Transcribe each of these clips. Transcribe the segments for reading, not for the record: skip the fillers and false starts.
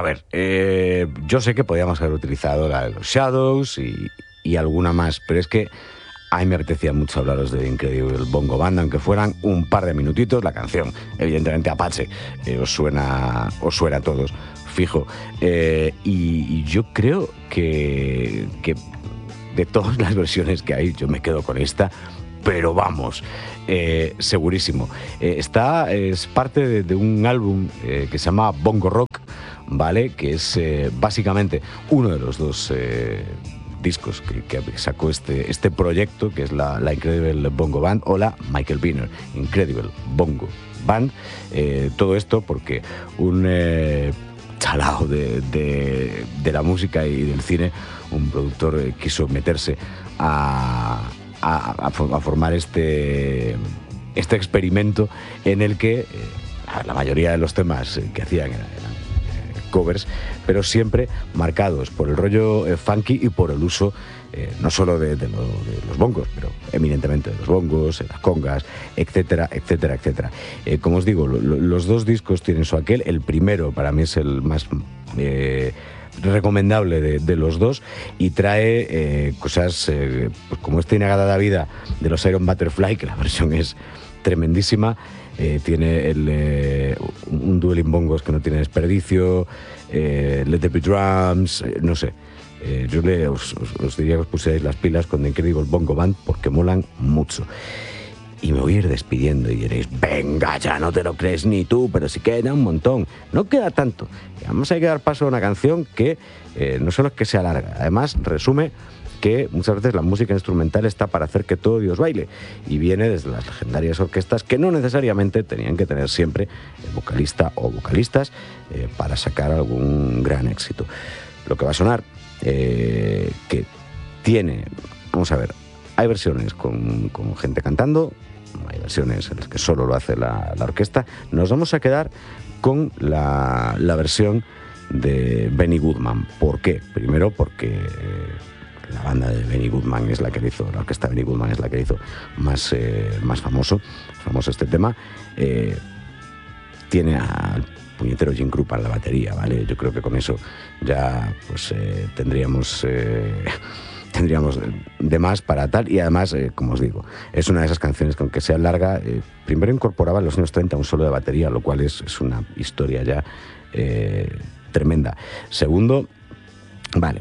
ver, yo sé que podíamos haber utilizado la de los Shadows y alguna más, pero es que a mí me apetecía mucho hablaros de Incredible Bongo Band, aunque fueran un par de minutitos. La canción, evidentemente Apache, os suena a todos, fijo. Y yo creo que de todas las versiones que hay, yo me quedo con esta, pero vamos, segurísimo. Es parte de un álbum que se llama Bongo Rock, ¿vale? Que es básicamente uno de los dos discos que sacó este proyecto, que es la Incredible Bongo Band, o la Michael Wiener Incredible Bongo Band. Todo esto porque un chalao de la música y del cine, un productor, quiso meterse a formar este experimento en el que la mayoría de los temas que hacían eran covers, pero siempre marcados por el rollo funky y por el uso no solo de los bongos, pero eminentemente de los bongos, las congas, etcétera, etcétera, etcétera. Como os digo, los dos discos tienen su aquel. El primero para mí es el más recomendable de los dos, y trae cosas pues como esta Inagada Vida de los Iron Butterfly, que la versión es tremendísima. Tiene un dueling bongos que no tiene desperdicio, Let There Be Drums, no sé. Yo os diría que os pusierais las pilas con The Incredible Bongo Band, porque molan mucho. Y me voy a ir despidiendo y diréis, venga, ya no te lo crees ni tú, pero sí queda un montón. No queda tanto. Y además hay que dar paso a una canción que no solo es que sea larga, además resume que muchas veces la música instrumental está para hacer que todo Dios baile, y viene desde las legendarias orquestas, que no necesariamente tenían que tener siempre vocalista o vocalistas para sacar algún gran éxito. Lo que va a sonar, que tiene, vamos a ver, hay versiones con gente cantando, hay versiones en las que solo lo hace la orquesta. Nos vamos a quedar con la versión de Benny Goodman. ¿Por qué? Primero porque la banda de Benny Goodman es la que le hizo, la orquesta de Benny Goodman es la que le hizo más famoso este tema. Tiene al puñetero Jim Krupa en la batería, ¿vale? Yo creo que con eso ya pues tendríamos de más para tal. Y además, como os digo, es una de esas canciones que, aunque sea larga, primero incorporaba en los años 30 un solo de batería, lo cual es una historia ya tremenda. Segundo, vale,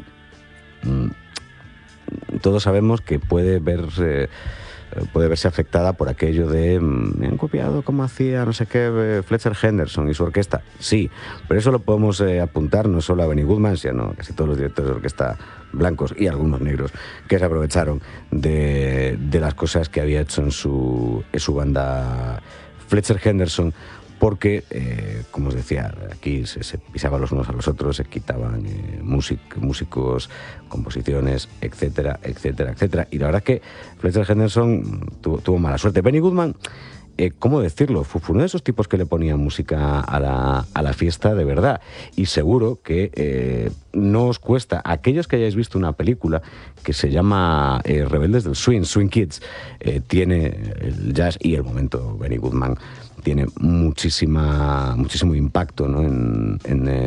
todos sabemos que puede verse afectada por aquello de me han copiado como hacía no sé qué Fletcher Henderson y su orquesta. Sí, pero eso lo podemos apuntar no solo a Benny Goodman, sino a casi todos los directores de orquesta blancos y algunos negros que se aprovecharon de las cosas que había hecho en su banda Fletcher Henderson, porque, como os decía, aquí se pisaban los unos a los otros, se quitaban músicos, composiciones, etcétera, etcétera, etcétera. Y la verdad es que Fletcher Henderson tuvo mala suerte. Benny Goodman, ¿cómo decirlo? Fue uno de esos tipos que le ponía música a la fiesta de verdad. Y seguro que no os cuesta, aquellos que hayáis visto una película que se llama Rebeldes del Swing, Swing Kids, tiene el jazz y el momento Benny Goodman tiene muchísimo impacto, ¿no? en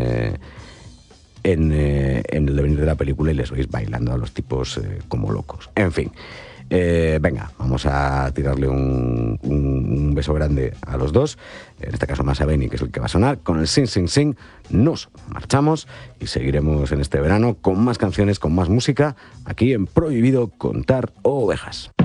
el devenir de la película, y les veis bailando a los tipos como locos. En fin, venga, vamos a tirarle un beso grande a los dos, en este caso más a Benny, que es el que va a sonar. Con el Sing Sing Sing nos marchamos y seguiremos en este verano con más canciones, con más música, aquí en Prohibido Contar Ovejas.